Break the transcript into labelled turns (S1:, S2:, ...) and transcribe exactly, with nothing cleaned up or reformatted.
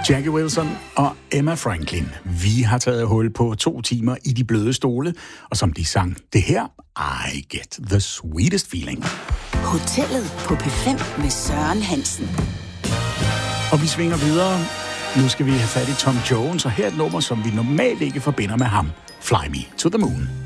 S1: Jackie Wilson og Emma Franklin. Vi har taget hul på to timer i de bløde stole, og som de sang det her, I get the sweetest feeling.
S2: Hotellet på P fem med Søren Hansen.
S1: Og vi svinger videre. Nu skal vi have fat i Tom Jones, og her er et nummer, som vi normalt ikke forbinder med ham. Fly Me to the Moon.